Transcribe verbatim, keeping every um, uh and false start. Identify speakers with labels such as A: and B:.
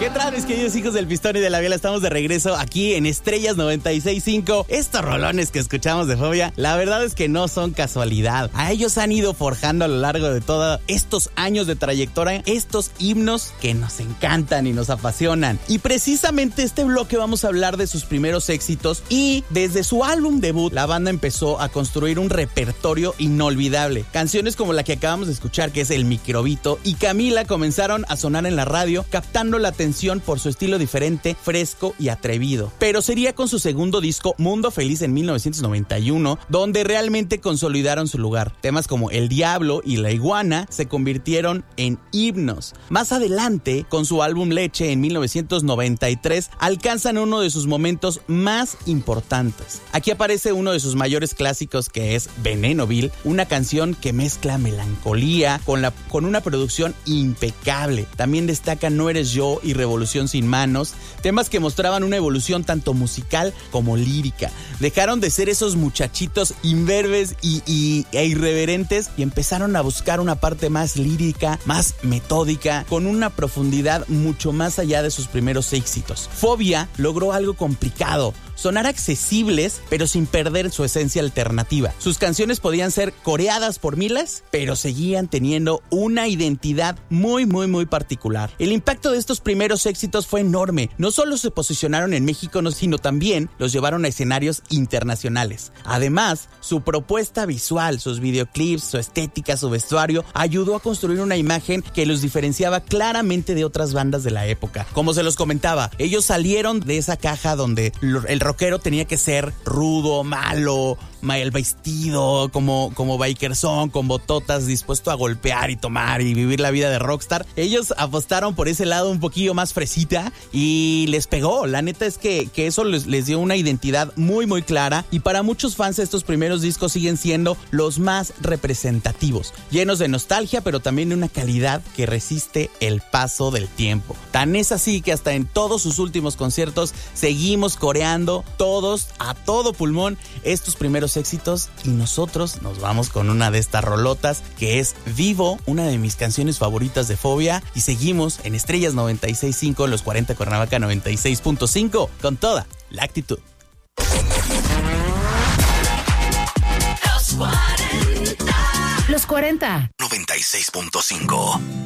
A: ¿Qué tal, mis queridos hijos del Pistón y de la Biela? Estamos de regreso aquí en Estrellas noventa y seis punto cinco. Estos rolones que escuchamos de Fobia, la verdad es que no son casualidad. A ellos han ido forjando a lo largo de todos estos años de trayectoria estos himnos que nos encantan y nos apasionan. Y precisamente este bloque vamos a hablar de sus primeros éxitos, y desde su álbum debut, la banda empezó a construir un repertorio inolvidable. Canciones como la que acabamos de escuchar, que es El Microbito, y Camila comenzaron a sonar en la radio, captando la atención por su estilo diferente, fresco y atrevido. Pero sería con su segundo disco, Mundo Feliz, en mil novecientos noventa y uno, donde realmente consolidaron su lugar. Temas como El Diablo y La Iguana se convirtieron en himnos. Más adelante, con su álbum Leche en mil novecientos noventa y tres, alcanzan uno de sus momentos más importantes. Aquí aparece uno de sus mayores clásicos, que es Venenoville, una canción que mezcla melancolía con, la, con una producción impecable. También destaca No Eres Yo y Revolución Sin Manos, temas que mostraban una evolución tanto musical como lírica. Dejaron de ser esos muchachitos imberbes y, y, e irreverentes y empezaron a buscar una parte más lírica, más metódica, con una profundidad mucho más allá de sus primeros éxitos. Fobia logró algo complicado: sonar accesibles, pero sin perder su esencia alternativa. Sus canciones podían ser coreadas por miles, pero seguían teniendo una identidad muy, muy, muy particular. El impacto de estos primeros éxitos fue enorme. No solo se posicionaron en México, sino también los llevaron a escenarios internacionales. Además, su propuesta visual, sus videoclips, su estética, su vestuario, ayudó a construir una imagen que los diferenciaba claramente de otras bandas de la época. Como se los comentaba, ellos salieron de esa caja donde el rockero tenía que ser rudo, malo, mal vestido, como, como bikersón, con bototas, dispuesto a golpear y tomar y vivir la vida de rockstar. Ellos apostaron por ese lado un poquillo más fresita y les pegó. La neta es que, que eso les, les dio una identidad muy, muy clara, y para muchos fans estos primeros discos siguen siendo los más representativos, llenos de nostalgia, pero también de una calidad que resiste el paso del tiempo. Tan es así que hasta en todos sus últimos conciertos seguimos coreando todos a todo pulmón estos primeros éxitos, y nosotros nos vamos con una de estas rolotas, que es Vivo, una de mis canciones favoritas de Fobia, y seguimos en Estrellas noventa y seis punto cinco, en los cuarenta Cuernavaca noventa y seis punto cinco, con toda la actitud.
B: Los cuarenta.
C: noventa y seis punto cinco.